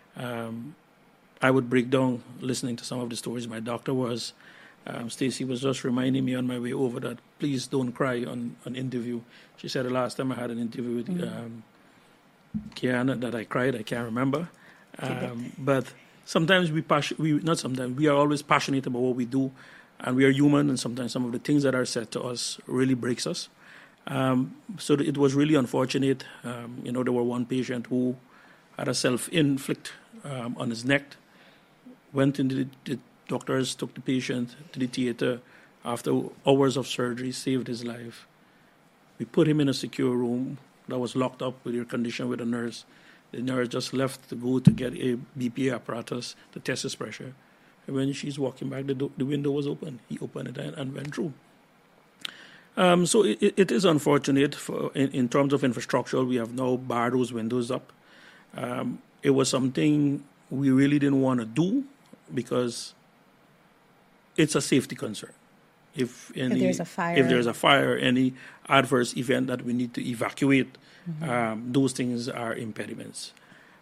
I would break down listening to some of the stories. My doctor was, Stacy was just reminding me on my way over that please don't cry on an interview. She said the last time I had an interview with Kiana that I cried, I can't remember. But sometimes we are always passionate about what we do, and we are human, and sometimes some of the things that are said to us really breaks us. So it was really unfortunate. There were one patient who had a self-inflict on his neck, went into the doctors, took the patient to the theater. After hours of surgery, saved his life. We put him in a secure room that was locked up with air conditioned with a nurse. The nurse just left to go to get a BPA apparatus to test his pressure. And when she's walking back, the window was open. He opened it and went through. So it is unfortunate. In terms of infrastructure, we have now barred those windows up. It was something we really didn't want to do because it's a safety concern. If there's a fire, any adverse event that we need to evacuate, those things are impediments.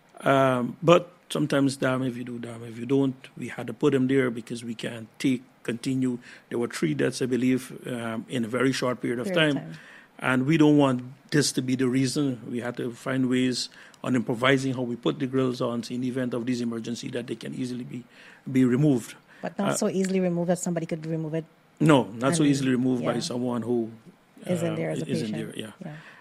But sometimes damn if you do, damn if you don't. We had to put them there because we can't continue. There were 3 deaths, I believe, in a very short period of time. And we don't want this to be the reason. We had to find ways on improvising how we put the grills on in the event of this emergency that they can easily be removed. But not so easily removed that somebody could remove it. No, not so easily removed by someone who isn't there as a patient. Isn't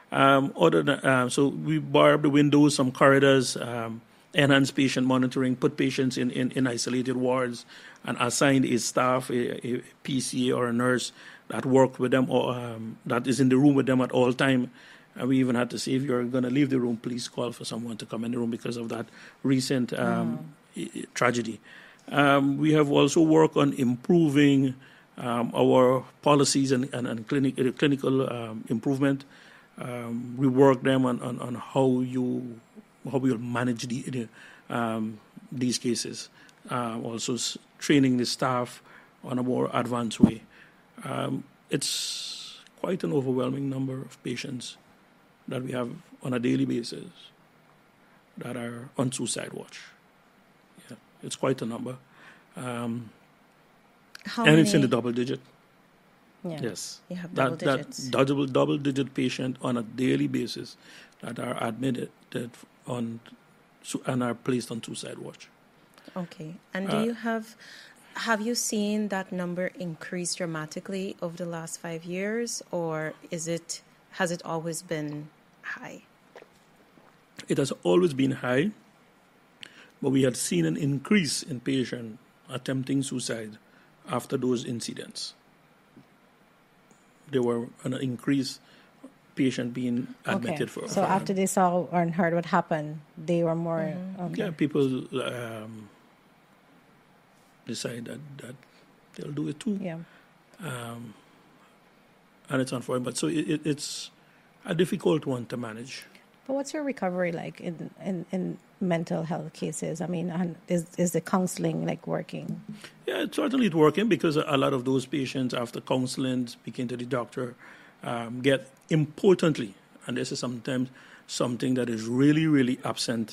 there, so we barred the windows, some corridors, enhanced patient monitoring, put patients in isolated wards, and assigned a staff, a PCA or a nurse that worked with them or that is in the room with them at all time. And we even had to say, if you're going to leave the room, please call for someone to come in the room because of that recent tragedy. We have also worked on improving our policies and clinical improvement. We work them on how we'll manage these cases. Also training the staff on a more advanced way. It's quite an overwhelming number of patients that we have on a daily basis that are on suicide watch. Yeah, it's quite a number. It's in the double digit. Yeah. Yes. You have double digits. Double digit patient on a daily basis that are admitted and are placed on suicide watch. Okay. And have you seen that number increase dramatically over the last 5 years, or has it always been high? It has always been high, but we had seen an increase in patients attempting suicide after those incidents. There were an increased patient being admitted for. So after they saw or heard what happened, they were more. Yeah, people decide that they'll do it too. Yeah. And it's unfortunate, but so it's a difficult one to manage. But what's your recovery like in mental health cases? I mean, is the counseling working? Yeah, it's working because a lot of those patients, after counseling, speaking to the doctor, get importantly, and this is sometimes something that is really, really absent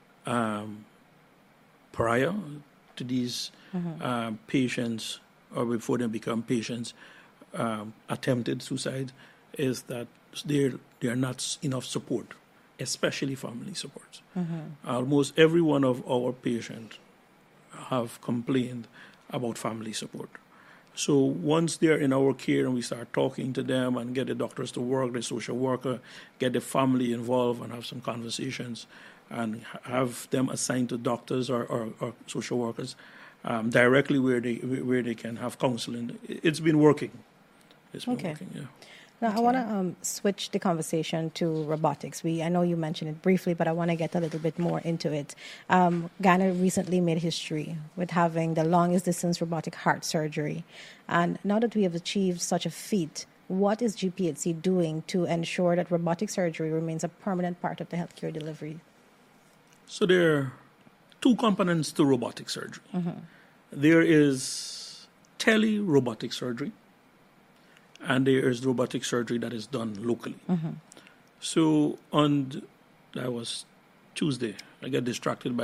prior to these patients or before they become patients, attempted suicide, is that there are not enough support, especially family support. Almost every one of our patients have complained about family support. So once they're in our care and we start talking to them and get the doctors to work, the social worker, get the family involved and have some conversations and have them assigned to doctors or social workers directly where they can have counseling, it's been working. It's been working, yeah. Now, I want to switch the conversation to robotics. I know you mentioned it briefly, but I want to get a little bit more into it. Ghana recently made history with having the longest distance robotic heart surgery. And now that we have achieved such a feat, what is GPHC doing to ensure that robotic surgery remains a permanent part of the healthcare delivery? So there are 2 components to robotic surgery. There is tele-robotic surgery, and there is robotic surgery that is done locally. So that was Tuesday. I got distracted by